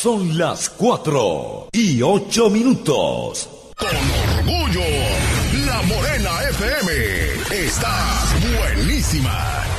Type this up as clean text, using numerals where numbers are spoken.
Son las 4:08. Con orgullo, La Morena FM está buenísima.